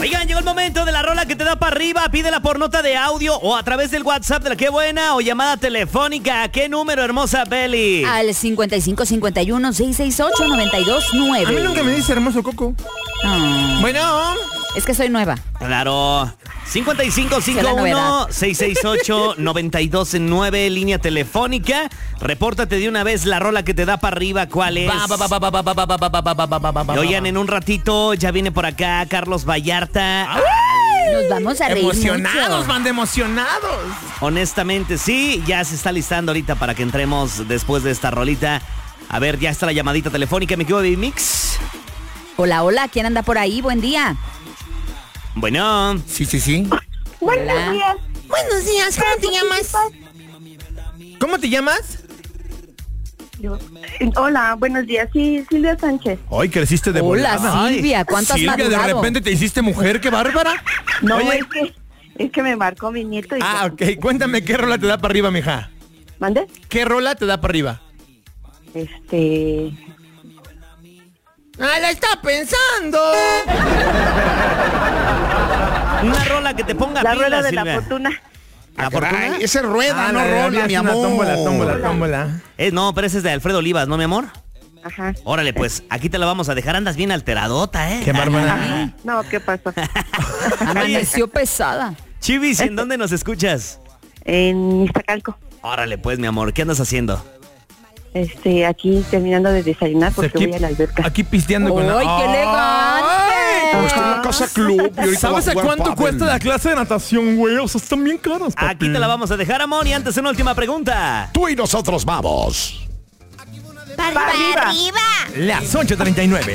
Oigan, llegó el momento de la rola que te da para arriba. Pídela por nota de audio o a través del WhatsApp de la Qué Buena o llamada telefónica. ¿A qué número, hermosa Beli? Al 5551-668-929. A mí nunca me dice hermoso Coco. Bueno. Es que soy nueva. Claro. 5551-668-929, línea telefónica. Repórtate de una vez la rola que te da para arriba. ¿Cuál es? Oigan, en un ratito ya viene por acá Carlos Vallarta. Nos vamos a reír Emocionados, mucho. man, de emocionados. Honestamente, sí, ya se está listando ahorita para que entremos después de esta rolita. A ver, ya está la llamadita telefónica, mi querido Baby Mix. Hola, hola, ¿quién anda por ahí? Buen día. Bueno. Sí. Hola. Buenos días, ¿cómo te llamas? ¿Cómo te llamas? Hola, buenos días. Sí, Silvia Sánchez. Hoy creciste de Hola, volada. Silvia, ¿cuánto has Silvia, de madurado? repente te hiciste mujer, qué bárbara. No, Oye. es que me marcó mi nieto y... Ok, cuéntame qué rola te da para arriba, mija. ¿Mande? ¿Qué rola te da para arriba? La está pensando. Una rola que te ponga La pilas, rueda de Silvia. la fortuna. ¿La fortuna? Ese rueda, no la rola, vida mi es una amor. Tómbola. No, pero ese es de Alfredo Olivas, ¿no, mi amor? Ajá. Órale, pues, aquí te la vamos a dejar. Andas bien alteradota, ¿eh? Qué bárbara. No, ¿qué pasó? Amaneció pesada. Chivis, ¿en dónde nos escuchas? En Iztacalco. Órale, pues, mi amor, ¿qué andas haciendo? Aquí terminando de desayunar porque Aquí- voy a la alberca. Aquí pisteando con ¡Ay, qué elegante! Pues en una casa club y ahorita ¿Sabes va a jugar cuánto pádel. cuesta la clase de natación, güey? O sea, están bien caras, papi. Aquí te la vamos a dejar, amor. Y antes, una última pregunta. Tú y nosotros vamos. ¡Para arriba! Las 8:39.